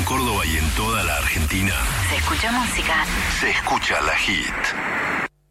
Córdoba y en toda la Argentina. Se escucha música. Se escucha La Hit.